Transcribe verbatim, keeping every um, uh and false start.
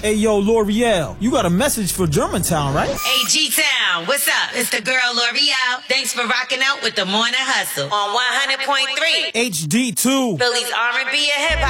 Hey, yo, L'Oreal, you got a message for Germantown, right? Hey, G-Town, what's up? It's the girl L'Oreal. Thanks for rocking out with the Morning Hustle on one hundred point three. H D two. Philly's R and B and hip-hop.